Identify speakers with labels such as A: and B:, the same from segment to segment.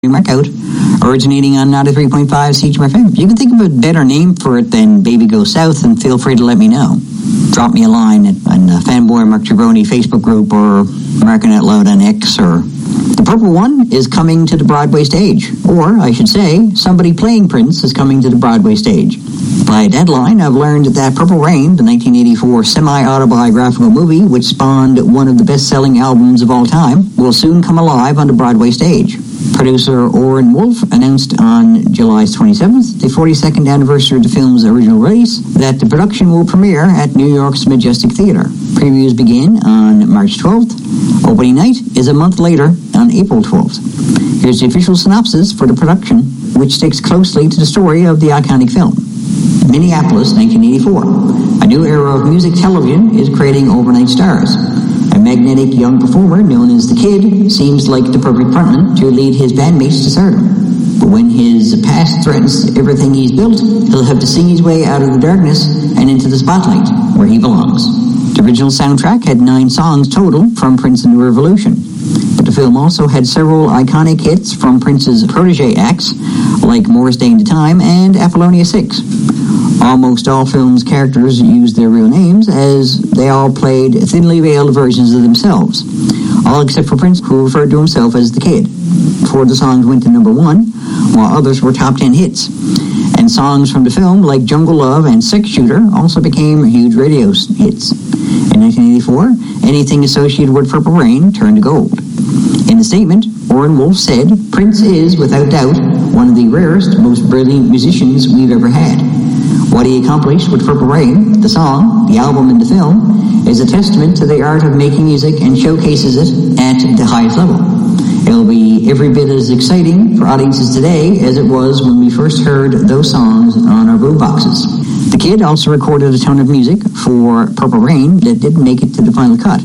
A: mark out, originating on Nada 3.5 CHMFM. If you can think of a better name for it than Baby Goes South, then feel free to let me know. Drop me a line on the Fanboy Mark Gibroni Facebook group or American Out Loud on X. Or The Purple One is coming to the Broadway stage. Or, I should say, somebody playing Prince is coming to the Broadway stage. By Deadline, I've learned that Purple Rain, the 1984 semi-autobiographical movie, which spawned one of the best-selling albums of all time, will soon come alive on the Broadway stage. Producer Oren Wolf announced on July 27th, the 42nd anniversary of the film's original release, that the production will premiere at New York's Majestic Theater. Previews begin on March 12th. Opening night is a month later, on April 12th. Here's the official synopsis for the production, which sticks closely to the story of the iconic film. Minneapolis, 1984. A new era of music television is creating overnight stars. A magnetic young performer known as The Kid seems like the perfect frontman to lead his bandmates to stardom. But when his past threatens everything he's built, he'll have to sing his way out of the darkness and into the spotlight, where he belongs. The original soundtrack had 9 songs total from Prince and the Revolution. But the film also had several iconic hits from Prince's protege acts, like Morris Day and the Time and Apollonia 6. Almost all films' characters used their real names, as they all played thinly veiled versions of themselves. All except for Prince, who referred to himself as The Kid. 4 of the songs went to number 1, while others were top 10 hits. And songs from the film, like Jungle Love and Sex Shooter, also became huge radio hits. In 1984, anything associated with Purple Rain turned to gold. In a statement, Oren Wolf said, "Prince is, without doubt, one of the rarest, most brilliant musicians we've ever had. What he accomplished with Purple Rain, the song, the album, and the film, is a testament to the art of making music and showcases it at the highest level. It'll be every bit as exciting for audiences today as it was when we first heard those songs on our boomboxes." The Kid also recorded a ton of music for Purple Rain that didn't make it to the final cut.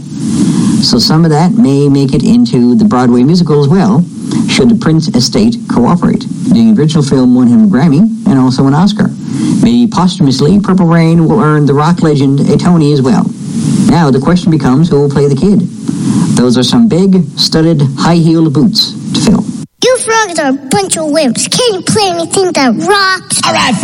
A: So some of that may make it into the Broadway musical as well, should the Prince estate cooperate. The original film won him a Grammy and also an Oscar. Maybe posthumously, Purple Rain will earn the rock legend a Tony as well. Now the question becomes, who will play the Kid? Those are some big, studded, high-heeled boots to fill.
B: You frogs are a bunch of wimps. Can't you play anything that rocks?
C: All right,